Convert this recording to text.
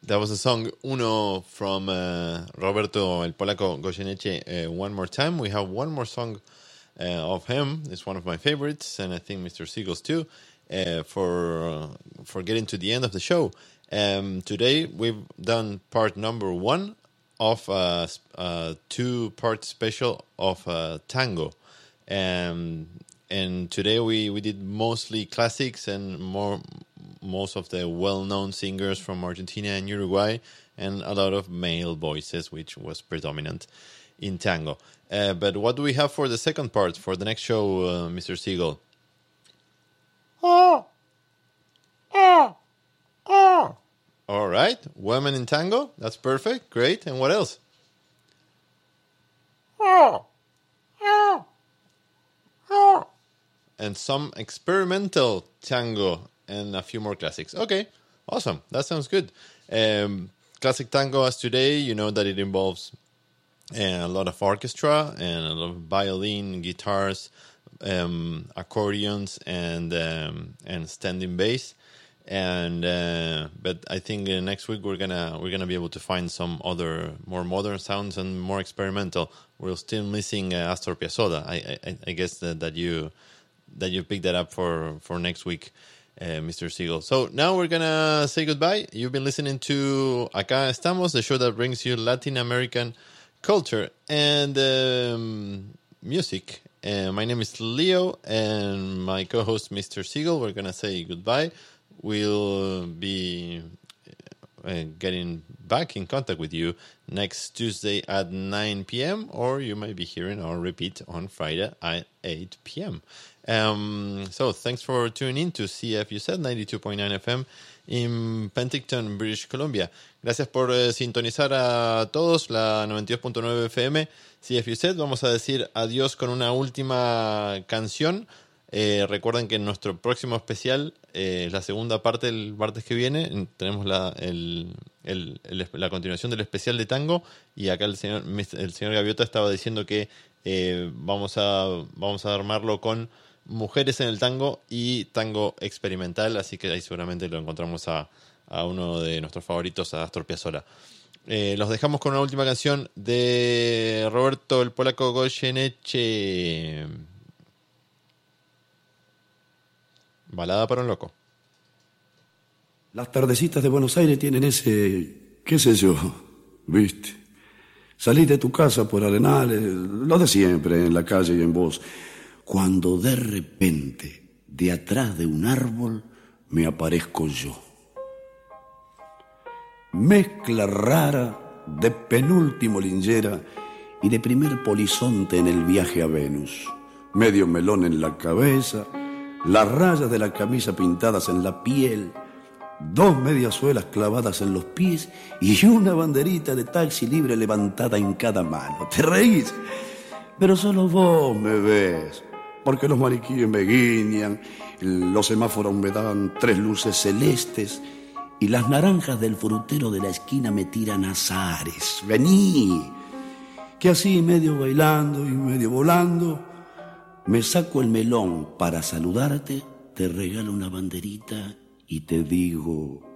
That was a song Uno from Roberto El Polaco Goyeneche. One more time. We have one more song of him. It's one of my favorites, and I think Mr. Siegel's too, for getting to the end of the show. Today we've done part number 1 of a 2-part special of tango. And today we did mostly classics and most of the well-known singers from Argentina and Uruguay, and a lot of male voices, which was predominant in tango. But what do we have for the second part, for the next show, Mr. Siegel? All right, women in tango. That's perfect. Great. And what else? And some experimental tango and a few more classics. Okay, awesome. That sounds good. Classic tango as today, you know that it involves a lot of orchestra and a lot of violin, guitars, accordions, and standing bass. And but I think next week we're gonna be able to find some other more modern sounds and more experimental. We're still missing Astor Piazzolla. I guess that you picked that up for next week, Mr. Siegel. So now we're gonna say goodbye. You've been listening to Acá Estamos, the show that brings you Latin American culture and music. My name is Leo, and my co-host Mr. Siegel. We're gonna say goodbye. We'll be getting back in contact with you next Tuesday at 9 p.m. or you might be hearing our repeat on Friday at 8 p.m. So thanks for tuning in to CFUZ 92.9 FM en Penticton, British Columbia. Gracias por sintonizar a todos la 92.9 FM CFUZ. Vamos a decir adiós con una última canción. Recuerden que en nuestro próximo especial, la segunda parte del martes que viene, tenemos la continuación del especial de tango, y acá el señor Gaviota estaba diciendo que vamos a armarlo con mujeres en el tango y tango experimental, así que ahí seguramente lo encontramos a uno de nuestros favoritos, a Astor Piazzolla. Los dejamos con una última canción de Roberto el Polaco Goyeneche. Balada para un loco. Las tardecitas de Buenos Aires tienen ese, qué sé yo, viste. Salís de tu casa por Arenales, lo de siempre, en la calle y en vos. Cuando de repente, de atrás de un árbol, me aparezco yo. Mezcla rara de penúltimo lingera y de primer polizonte en el viaje a Venus. Medio melón en la cabeza, las rayas de la camisa pintadas en la piel, 2 mediasuelas clavadas en los pies y una banderita de taxi libre levantada en cada mano. ¿Te reís? Pero solo vos me ves, porque los maniquíes me guiñan, los semáforos me dan 3 luces celestes y las naranjas del frutero de la esquina me tiran azares. Vení, que así medio bailando y medio volando, me saco el melón para saludarte, te regalo una banderita y te digo: